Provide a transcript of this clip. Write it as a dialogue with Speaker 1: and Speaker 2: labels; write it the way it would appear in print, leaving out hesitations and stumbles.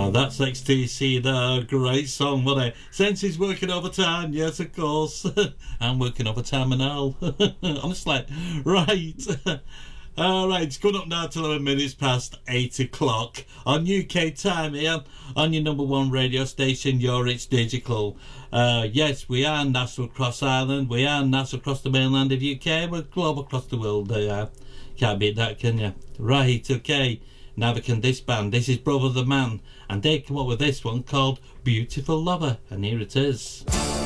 Speaker 1: Oh, that's XTC there. Great song, wasn't it? Since he's working overtime, yes, of course. I'm working overtime and all. Honestly. Right. Alright, it's coming up now to 11 minutes past 8 o'clock on UK time here on your number one radio station, Your It's Digital. Yes, we are national across Ireland, we are national across the mainland of UK, we're global across the world. Can't beat that, can you? Right, okay. Neither can this band. This is Brother the Man, and they come up with this one called Beautiful Lover, and here it is.